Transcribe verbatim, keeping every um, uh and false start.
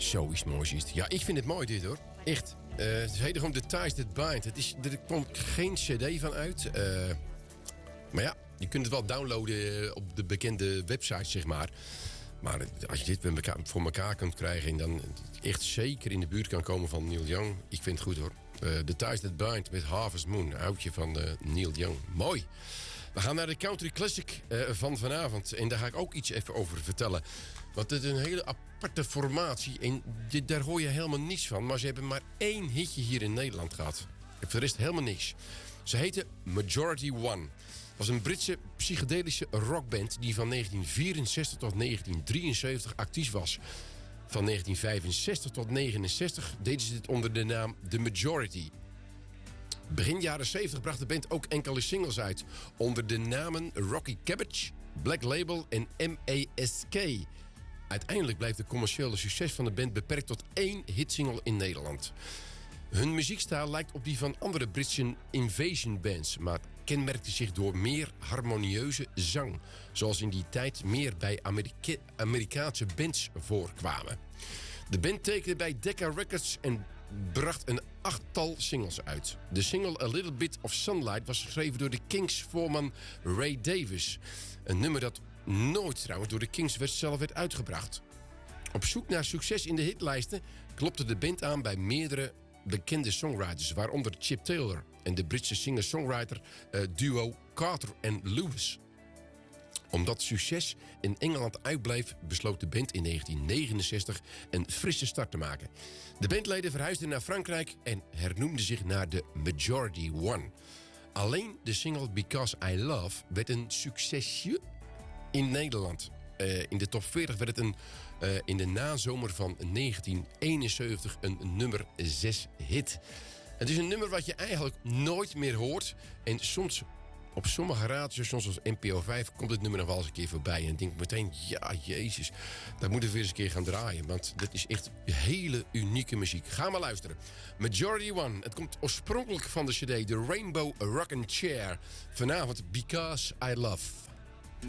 Zoiets moois is het. Ja, ik vind het mooi dit hoor. Echt. Uh, het heet gewoon The Ties That Bind. Het is, er komt geen cd van uit. Uh, maar ja, je kunt het wel downloaden op de bekende website, zeg maar. Maar als je dit met elkaar, voor elkaar kunt krijgen en dan echt zeker in de buurt kan komen van Neil Young. Ik vind het goed hoor. Uh, The Ties That Bind met Harvest Moon. Houtje van uh, Neil Young. Mooi. We gaan naar de Country Classic uh, van vanavond. En daar ga ik ook iets even over vertellen. Want het is een hele aparte formatie. En dit, daar hoor je helemaal niets van. Maar ze hebben maar één hitje hier in Nederland gehad. En voor de rest helemaal niks. Ze heette Majority One. Het was een Britse psychedelische rockband die van negentien vierenzestig tot negentien drieënzeventig actief was. Van negentien vijfenzestig tot negenenzestig deden ze dit onder de naam The Majority. Begin jaren zeventig bracht de band ook enkele singles uit onder de namen Rocky Cabbage, Black Label en M A S K. Uiteindelijk blijft het commerciële succes van de band beperkt tot één hitsingle in Nederland. Hun muziekstijl lijkt op die van andere Britse invasion bands, maar kenmerkte zich door meer harmonieuze zang, zoals in die tijd meer bij Amerika- Amerikaanse bands voorkwamen. De band tekende bij Decca Records en bracht een achttal singles uit. De single A Little Bit of Sunlight was geschreven door de Kings-voorman Ray Davies. Een nummer dat nooit trouwens door de Kings werd zelf werd uitgebracht. Op zoek naar succes in de hitlijsten klopte de band aan bij meerdere bekende songwriters, waaronder Chip Taylor en de Britse singer-songwriter uh, duo Carter en Lewis. Omdat succes in Engeland uitbleef, besloot de band in negentien negenenzestig een frisse start te maken. De bandleden verhuisden naar Frankrijk en hernoemden zich naar de Majority One. Alleen de single Because I Love werd een succesje in Nederland. Uh, in de top veertig werd het een, uh, in de nazomer van negentien eenenzeventig een nummer zes hit. Het is een nummer wat je eigenlijk nooit meer hoort. En soms op sommige radiostations zoals N P O vijf komt het nummer nog wel eens een keer voorbij. En denk meteen, ja, jezus, dat moeten we weer eens een keer gaan draaien. Want dit is echt hele unieke muziek. Ga maar luisteren. Majority One. Het komt oorspronkelijk van de cd The Rainbow Rockin' Chair. Vanavond Because I Love.